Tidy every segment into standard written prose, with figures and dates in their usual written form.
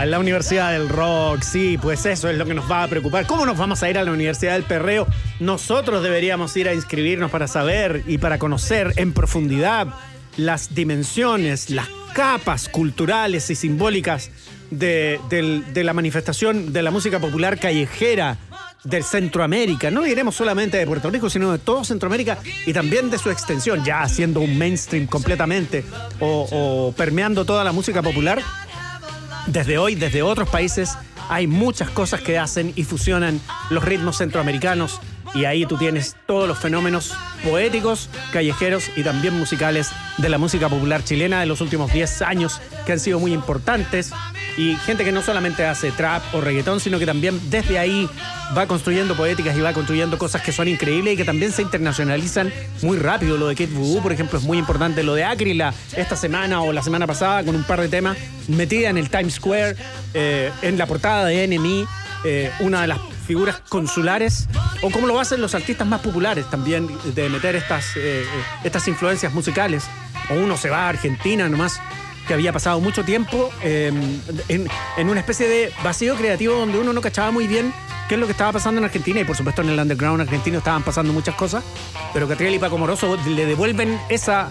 en la Universidad del Rock, sí, pues eso es lo que nos va a preocupar. ¿Cómo nos vamos a ir a la Universidad del Perreo? Nosotros deberíamos ir a inscribirnos para saber y para conocer en profundidad las dimensiones, las capas culturales y simbólicas de la manifestación de la música popular callejera de Centroamérica. No diremos solamente de Puerto Rico, sino de todo Centroamérica y también de su extensión, ya siendo un mainstream completamente o permeando toda la música popular. Desde hoy, desde otros países, hay muchas cosas que hacen y fusionan los ritmos centroamericanos, y ahí tú tienes todos los fenómenos poéticos, callejeros y también musicales de la música popular chilena de los últimos 10 años, que han sido muy importantes, y gente que no solamente hace trap o reggaetón, sino que también desde ahí va construyendo poéticas y va construyendo cosas que son increíbles y que también se internacionalizan muy rápido. Lo de Kid Voodoo, por ejemplo, es muy importante. Lo de Ágrila esta semana o la semana pasada, con un par de temas metida en el Times Square, en la portada de NME, una de las figuras consulares, o como lo hacen los artistas más populares también, de meter estas influencias musicales. O uno se va a Argentina nomás, que había pasado mucho tiempo en una especie de vacío creativo donde uno no cachaba muy bien qué es lo que estaba pasando en Argentina, y por supuesto en el underground argentino estaban pasando muchas cosas, pero Catriel y Paco Moroso le devuelven esa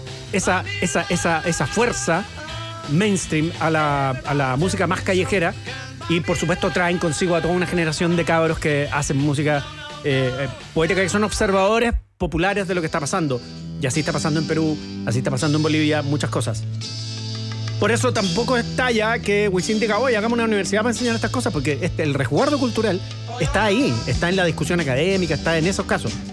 fuerza mainstream a la música más callejera, y por supuesto traen consigo a toda una generación de cabros que hacen música poética, que son observadores populares de lo que está pasando. Y así está pasando en Perú, así está pasando en Bolivia, muchas cosas. Por eso tampoco estalla que Wisin diga, oye, hagamos una universidad para enseñar estas cosas, porque el resguardo cultural está ahí, está en la discusión académica, está en esos casos.